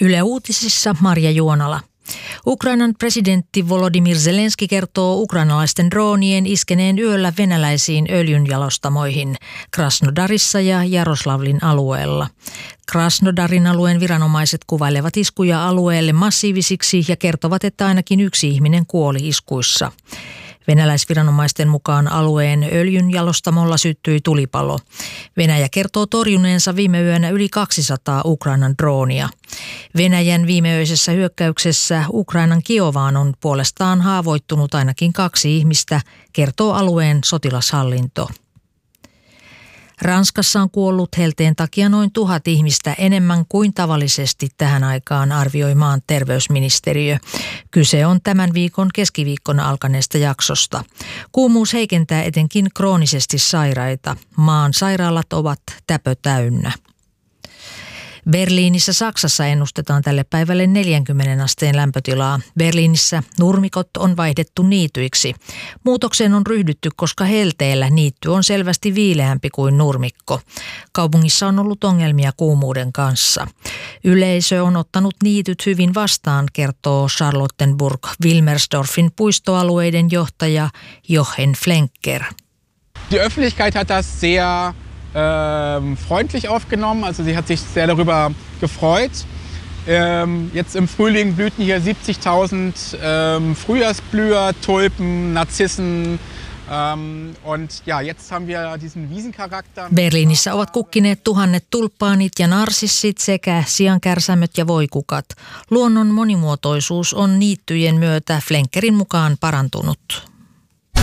Yle Uutisissa Marja Juonala. Ukrainan presidentti Volodymyr Zelenski kertoo ukrainalaisten droonien iskeneen yöllä venäläisiin öljynjalostamoihin Krasnodarissa ja Jaroslavlin alueella. Krasnodarin alueen viranomaiset kuvailevat iskuja alueelle massiivisiksi ja kertovat, että ainakin yksi ihminen kuoli iskuissa. Venäläisviranomaisten mukaan alueen öljynjalostamolla syttyi tulipalo. Venäjä kertoo torjuneensa viime yönä yli 200 Ukrainan droonia. Venäjän viimeöisessä hyökkäyksessä Ukrainan Kiovaan on puolestaan haavoittunut ainakin 2 ihmistä, kertoo alueen sotilashallinto. Ranskassa on kuollut helteen takia noin 1000 ihmistä enemmän kuin tavallisesti tähän aikaan, arvioi maan terveysministeriö. Kyse on tämän viikon keskiviikkona alkaneesta jaksosta. Kuumuus heikentää etenkin kroonisesti sairaita. Maan sairaalat ovat täpötäynnä. Berliinissä Saksassa ennustetaan tälle päivälle 40 asteen lämpötilaa. Berliinissä nurmikot on vaihdettu niityiksi. Muutokseen on ryhdytty, koska helteellä niitty on selvästi viileämpi kuin nurmikko. Kaupungissa on ollut ongelmia kuumuuden kanssa. Yleisö on ottanut niityt hyvin vastaan, kertoo Charlottenburg-Wilmersdorfin puistoalueiden johtaja Jochen Flenker. Die Öffentlichkeit hat das sehr freundlich aufgenommen, also sie hat sich sehr darüber gefreut. Jetzt im Frühling blühten hier 70.000 Frühjahrsblüher, Tulpen, Narzissen und ja, jetzt haben wir diesen Wiesencharakter. Berliinissä ovat kukkineet tuhannet tulppaanit ja narsissit sekä siankärsämöt ja voikukat. Luonnon monimuotoisuus on niittyjen myötä Flenkerin mukaan parantunut.